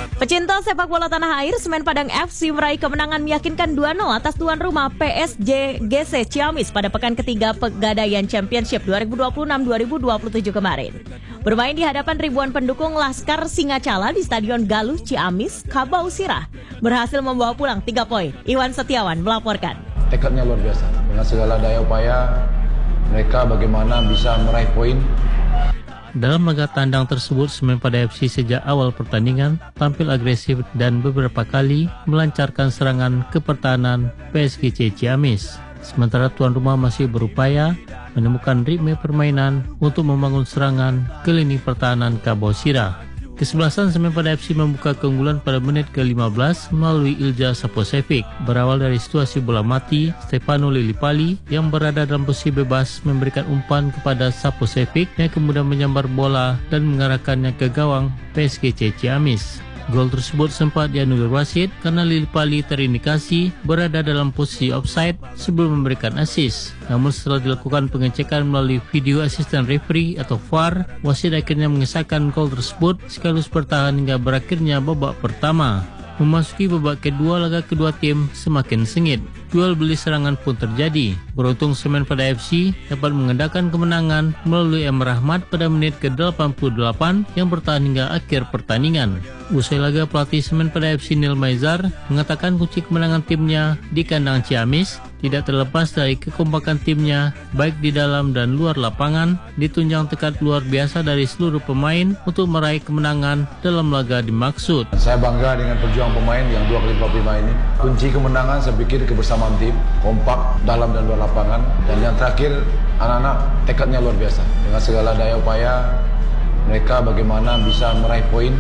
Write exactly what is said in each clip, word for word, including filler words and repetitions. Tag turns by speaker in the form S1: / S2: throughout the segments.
S1: Pecinta sepak bola tanah air, Semen Padang F C meraih kemenangan meyakinkan dua nol atas tuan rumah P S J G C Ciamis pada pekan ketiga Pegadaian Championship dua ribu dua puluh enam dua ribu dua puluh tujuh kemarin. Bermain di hadapan ribuan pendukung Laskar Singacala di Stadion Galuh Ciamis, Kabau Sirah berhasil membawa pulang tiga poin. Iwan Setiawan melaporkan.
S2: Tekadnya luar biasa. Dengan segala daya upaya, mereka bagaimana bisa meraih poin.
S3: Dalam laga tandang tersebut, Semen Padang F C sejak awal pertandingan tampil agresif dan beberapa kali melancarkan serangan ke pertahanan P S G C Ciamis. Sementara tuan rumah masih berupaya menemukan ritme permainan untuk membangun serangan ke lini pertahanan Kabau Sirah. Kesebelasan Semen Padang F C membuka keunggulan pada menit ke lima belas melalui Ilja Saposevic. Berawal dari situasi bola mati, Stefano Lillipali yang berada dalam posisi bebas memberikan umpan kepada Saposevic yang kemudian menyambar bola dan mengarahkannya ke gawang P S G C Ciamis. Gol tersebut sempat dianulir wasit karena Lillipali terindikasi berada dalam posisi offside sebelum memberikan assist. Namun setelah dilakukan pengecekan melalui video assistant referee atau V A R, wasit akhirnya mengesahkan gol tersebut sekaligus bertahan hingga berakhirnya babak pertama. Memasuki babak kedua, laga kedua tim semakin sengit. Jual beli serangan pun terjadi. Beruntung Semen Padang F C dapat mengendalikan kemenangan melalui M. Rahmat pada menit ke delapan puluh delapan yang bertahan hingga akhir pertandingan. Usai laga, pelatih Semen Padang F C Nil Maizar mengatakan kunci kemenangan timnya di kandang Ciamis tidak terlepas dari kekompakan timnya baik di dalam dan luar lapangan, ditunjang tekad luar biasa dari seluruh pemain untuk meraih kemenangan dalam laga dimaksud.
S2: Saya bangga dengan perjuangan pemain yang dua kali empat puluh lima ini. Kunci kemenangan saya pikir kebersamaan tim, kompak dalam dan luar lapangan, dan yang terakhir anak-anak tekadnya luar biasa. Dengan segala daya upaya mereka bagaimana bisa meraih poin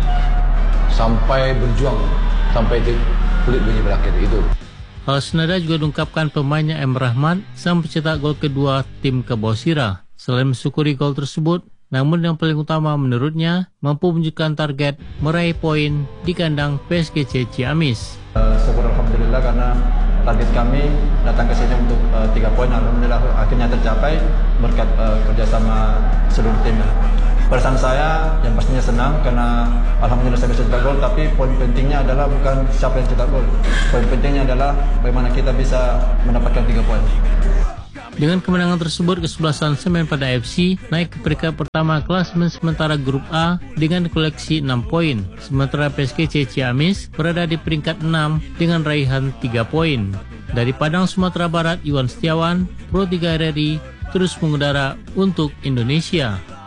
S2: sampai berjuang sampai kulit bunyi berakhir itu.
S3: Hal senada juga diungkapkan pemainnya M. Rahmat sang pencetak gol kedua tim Kabau Sirah. Selain mensyukuri gol tersebut, namun yang paling utama menurutnya mampu menunjukkan target meraih poin di kandang P S G C Ciamis.
S4: Uh, syukur alhamdulillah karena target kami datang ke sini untuk uh, tiga poin, alhamdulillah akhirnya tercapai berkat uh, kerjasama seluruh tim. Perasaan saya yang pastinya senang karena alhamdulillah saya bisa cetak gol, tapi poin pentingnya adalah bukan siapa yang cetak gol. Poin pentingnya adalah bagaimana kita bisa mendapatkan tiga poin.
S3: Dengan kemenangan tersebut, kesebelasan Semen Padang F C naik ke peringkat pertama klasemen sementara grup A dengan koleksi enam poin. Sementara P S G C Ciamis berada di peringkat enam dengan raihan tiga poin. Dari Padang, Sumatera Barat, Iwan Setiawan, Pro tiga R R I terus mengudara untuk Indonesia.